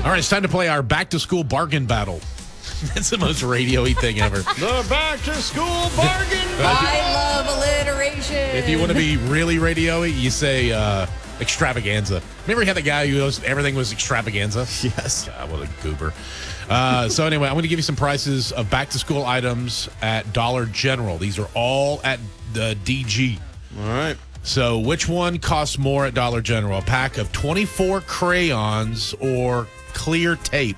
All right, it's time to play our back-to-school bargain battle. It's the most radio-y thing ever. The back-to-school bargain battle. I love alliteration. If you want to be really radio-y, you say extravaganza. Remember you had the guy who goes, everything was extravaganza? Yes. God, what a goober. So anyway, I'm going to give you some prices of back-to-school items at Dollar General. These are all at the DG. All right. So which one costs more at Dollar General? A pack of 24 crayons or clear tape?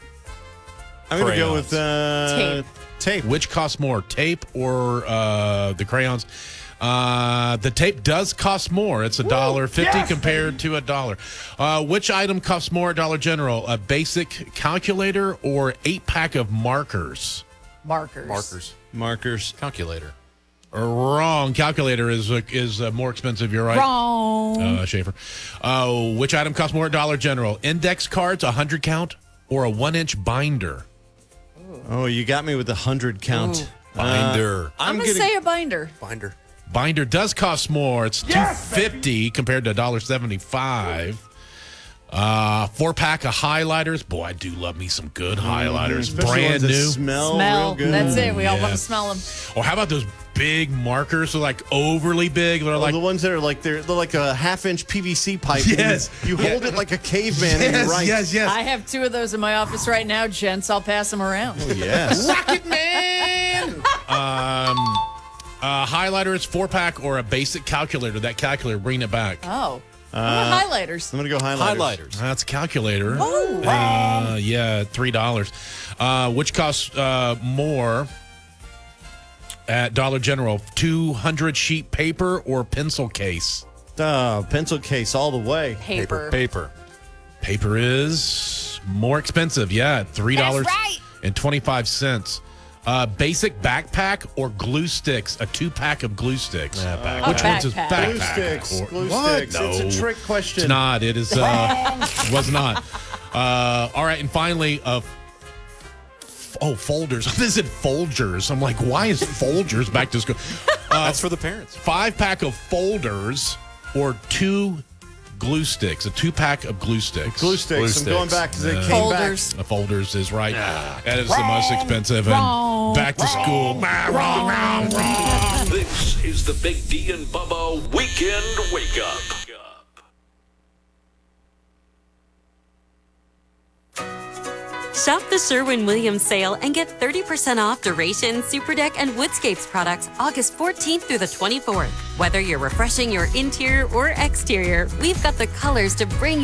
I'm going to go with Tape. Which costs more, tape or the crayons? The tape does cost more. It's $1.50 compared to $1. Which item costs more at Dollar General? A basic calculator or 8-pack of markers? Markers. Calculator. Wrong. Calculator is more expensive. You're right. Wrong. Schaefer. Which item costs more at Dollar General? Index cards, 100 count, or a 1-inch binder? Oh, you got me with the 100 count. Binder. I'm going to say a binder. Binder does cost more. It's $2.50 compared to $1.75. 4-pack of highlighters. Boy, I do love me some good highlighters. Especially Brand ones that new. Smell real good. That's it. We all want to smell them. Or how about those big markers? They're like overly big. They're like the ones that are like they're like a half-inch PVC pipe. Yes. You hold it like a caveman and you write. Yes. I have 2 of those in my office right now, gents. I'll pass them around. Oh, yes. Rocket Man. Highlighters, 4-pack, or a basic calculator. That calculator, bring it back. Oh. Highlighters. I'm going to go highlighters. That's a calculator. Oh, yeah, $3. Which costs more at Dollar General? 200 sheet paper or pencil case? Pencil case all the way. Paper. Paper is more expensive. Yeah, $3.25. Basic backpack or glue sticks? A 2-pack of glue sticks. Which one's backpack. backpack? Glue What? sticks. No. It's a trick question. It's not. It is. Was not. All right, and finally, folders. This is Folgers. I'm like, why is Folgers back to school? That's for the parents. 5-pack of folders or 2 glue sticks. A 2-pack of glue sticks. Glue sticks. I'm going back because it came Folders. The folders is right. That is the most expensive. And back to school. Wrong. This is the Big D and Bubba Weekend Wake Up. Shop the Sherwin-Williams sale and get 30% off Duration, Superdeck, and Woodscapes products August 14th through the 24th. Whether you're refreshing your interior or exterior, we've got the colors to bring